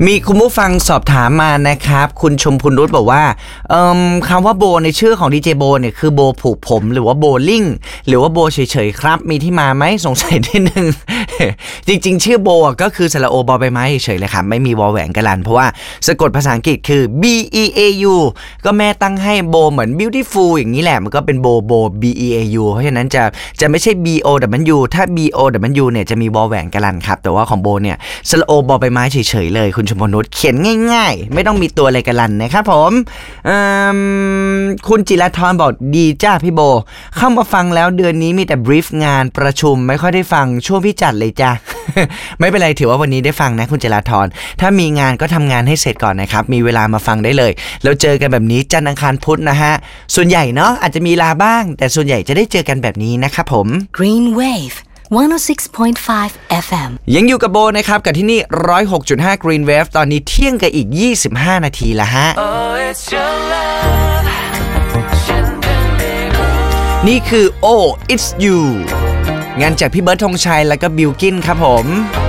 มีคุณผู้ฟังสอบถามมานะครับคุณชมพูนุชบอกว่าคำว่าโบในชื่อของดีเจโบเนี่ยคือโบผูกผมหรือว่าโบลิ่งหรือว่าโบเฉยๆครับมีที่มาไหมสงสัยนิดนึง จริงๆชื่อโบก็คือสระโอบอใบไม้เฉยๆเลยครับไม่มีวอแหวนกะลันเพราะว่าสะกดภาษาอังกฤษคือ B E A U ก็แม่ตั้งให้โบเหมือน beautiful อย่างนี้แหละมันก็เป็นโบ B E A U เพราะฉะนั้นจะไม่ใช่ B O W ถ้า B O W เนี่ยจะมีวอแหวนกะลันครับแต่ว่าของโบเนี่ยสระโอบอใบไม้เฉยๆเลยคุณชมพูนุชเขียนง่ายๆไม่ต้องมีตัวอะไรกะลันนะครับผมคุณจิรธรบอกดีจ้าพี่โบเข้ามาฟังแล้วเดือนนี้มีแต่บรีฟงานประชุมไม่ค่อยได้ฟังช่วงพี่จัดเลยจ้า ไม่เป็นไรถือว่าวันนี้ได้ฟังนะคุณจิรธรถ้ามีงานก็ทำงานให้เสร็จก่อนนะครับมีเวลามาฟังได้เลยแล้วเจอกันแบบนี้จันทร์อังคารพุธนะฮะส่วนใหญ่เนาะอาจจะมีลาบ้างแต่ส่วนใหญ่จะได้เจอกันแบบนี้นะครับผม Green Wave 106.5 FM ยังอยู่กับโบนะครับกับที่นี่ 106.5 Green Wave ตอนนี้เที่ยงกับอีก25นาทีละฮะ นี่คือ Oh It's You งานจากพี่เบิร์ดธงชัยแล้วก็บิลกินครับผม